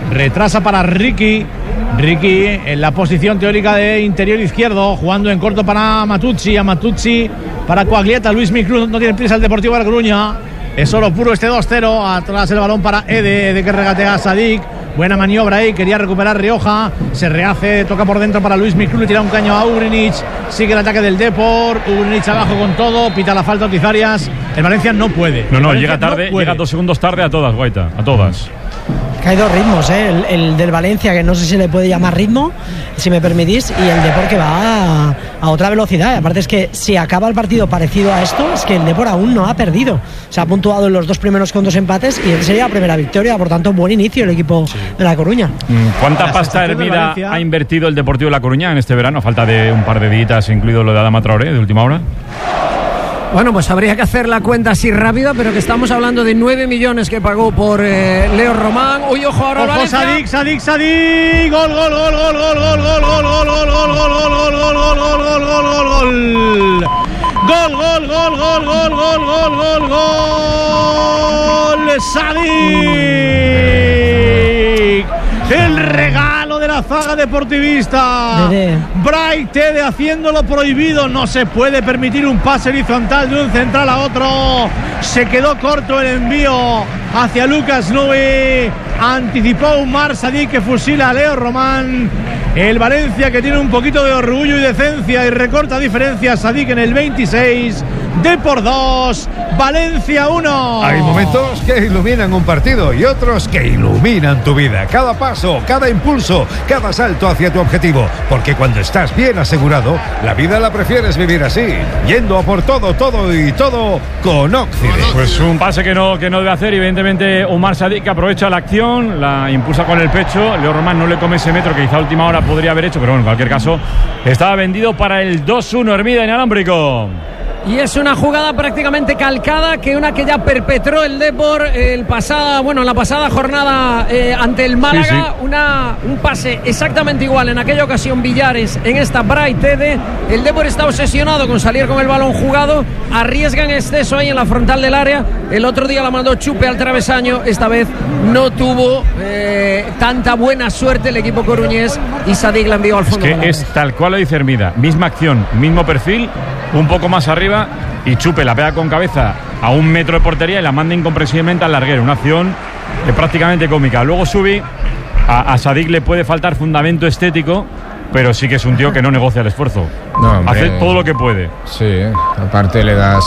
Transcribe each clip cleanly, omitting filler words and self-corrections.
retrasa para Ricky en la posición teórica de interior izquierdo, jugando en corto para Matucci, para Coaglietta. Luis Miclú no tiene prisa el Deportivo de La Coruña, es oro puro este 2-0. Atrás el balón para Ede que regatea a Sadik. Buena maniobra ahí, quería recuperar Rioja, se rehace, toca por dentro para Luis Miclú, le tira un caño a Ugrinic, sigue el ataque del Depor, Ugrinic abajo con todo, pita la falta Tizarias. El Valencia no puede. No, llega tarde, llega 2 segundos tarde a todas, Guaita, a todas. Que hay dos ritmos, el del Valencia, que no sé si le puede llamar ritmo, si me permitís, y el Depor que va a otra velocidad. Y aparte es que si acaba el partido parecido a esto, es que el Depor aún no ha perdido. Se ha puntuado en los 2 primeros con 2 empates y sería la primera victoria, por tanto buen inicio el equipo de La Coruña. ¿Cuánta pasta hervida ha invertido el Deportivo de La Coruña en este verano? A falta de un par de días, incluido lo de Adama Traoré de última hora. Bueno, pues habría que hacer la cuenta así rápida, pero que estamos hablando de 9 millones que pagó por Leo Román. Uy, ojo ahora. Ojo, Sadik. Gol. Sadik. El regalo de la zaga deportivista. Bright Tede haciendo lo prohibido. No se puede permitir un pase horizontal de un central a otro. Se quedó corto el envío hacia Lucas Nui. Anticipó Umar Sadik, que fusila a Leo Román. El Valencia, que tiene un poquito de orgullo y decencia y recorta diferencias. Sadik en el 26. Depor 2, Valencia 1. Hay momentos que iluminan un partido y otros que iluminan tu vida. Cada paso, cada impulso, cada salto hacia tu objetivo. Porque cuando estás bien asegurado, la vida la prefieres vivir así, yendo a por todo con Occident. Pues un pase que no debe hacer, evidentemente, Umar Sadik, que aprovecha la acción, la impulsa con el pecho. Leo Román no le come ese metro que quizá a última hora podría haber hecho, pero bueno, en cualquier caso estaba vendido para el 2-1. Hermida inalámbrico. Y es una jugada prácticamente calcada, que ya perpetró el Depor en la pasada jornada ante el Málaga. Sí. Un pase exactamente igual en aquella ocasión Villares, en esta Bright Tede. El Depor está obsesionado con salir con el balón jugado, arriesga en exceso ahí en la frontal del área. El otro día la mandó Chupe al travesaño, esta vez no tuvo tanta buena suerte el equipo coruñés y Sadik la envió al fondo. Es tal cual lo dice Hermida, misma acción, mismo perfil, un poco más arriba, y Chupe la pega con cabeza a 1 metro de portería y la manda incomprensiblemente al larguero. Una acción prácticamente cómica. Luego Subi, a Sadik le puede faltar fundamento estético, pero sí que es un tío que no negocia el esfuerzo. No, hombre, hace todo lo que puede. Sí, aparte le das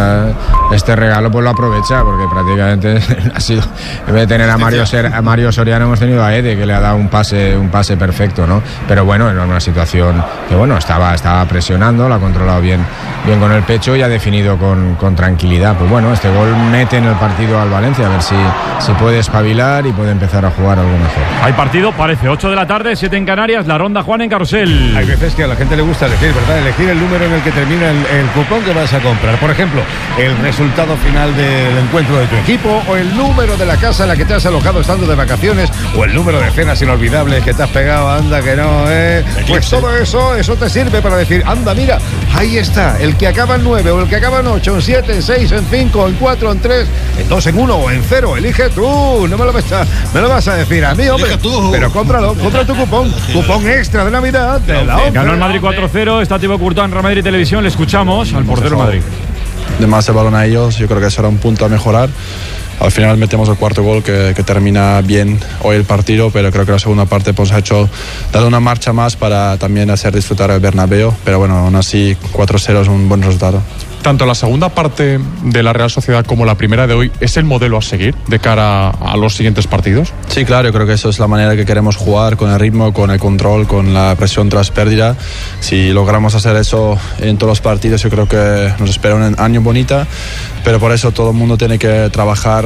este regalo, pues lo aprovecha, porque prácticamente ha sido, en vez de tener a Mario Soriano, hemos tenido a Ede, que le ha dado un pase perfecto, ¿no? Pero bueno, era una situación que bueno, estaba presionando, la ha controlado bien con el pecho y ha definido con tranquilidad. Pues bueno, este gol mete en el partido al Valencia, a ver si puede espabilar y puede empezar a jugar algo mejor. Hay partido, parece 8 de la tarde, 7 en Canarias, la ronda Juan en Carrusel. Hay veces que a la gente le gusta elegir, ¿verdad? Elegir el número en el que termina el cupón que vas a comprar. Por ejemplo, el resultado final del encuentro de tu equipo, o el número de la casa en la que te has alojado estando de vacaciones, o el número de cenas inolvidables que te has pegado, anda que no, Pues todo eso te sirve para decir, anda, mira, ahí está, el que acaba en 9, o el que acaba en 8, en 7, en 6, en 5, en 4, en 3, en 2, en 1 o en 0. Elige tú, no me lo vas a decir a mí, hombre. Pero compra tu cupón extra de Navidad de la ONCE. Ganó el Madrid 4-0, está Thibaut Courtois en Real Madrid Televisión. Le escuchamos al portero Madrid. De más el balón a ellos, yo creo que será un punto a mejorar. Al final metemos el cuarto gol que termina bien hoy el partido, pero creo que la segunda parte pues ha dado una marcha más para también hacer disfrutar el Bernabéu, pero bueno, aún así 4-0 es un buen resultado. Tanto la segunda parte de la Real Sociedad como la primera de hoy es el modelo a seguir de cara a los siguientes partidos. Sí, claro, yo creo que eso es la manera que queremos jugar, con el ritmo, con el control, con la presión tras pérdida. Si logramos hacer eso en todos los partidos, yo creo que nos espera un año bonita, pero por eso todo el mundo tiene que trabajar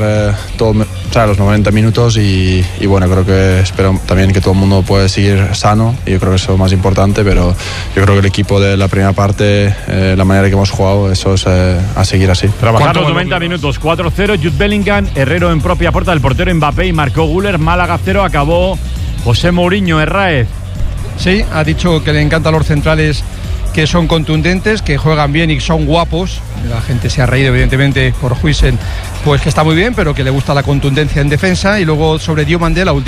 los 90 minutos y bueno, creo que espero también que todo el mundo pueda seguir sano, y yo creo que eso es lo más importante, pero yo creo que el equipo de la primera parte, la manera que hemos jugado, eso es a seguir así. Trabajar los 90 minutos, 4-0, Jude Bellingham, Herrero en propia puerta del portero Mbappé y marcó Güler. Málaga 0, acabó José Mourinho. Herráez. Sí, ha dicho que le encantan los centrales que son contundentes, que juegan bien y son guapos. La gente se ha reído evidentemente por Huijsen, pues que está muy bien, pero que le gusta la contundencia en defensa. Y luego sobre Diomandé, la última